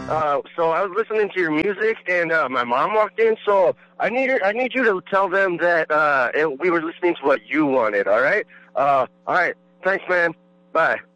So I was listening to your music, and my mom walked in. So I need you to tell them that we were listening to what you wanted. All right. All right. Thanks, man. Bye.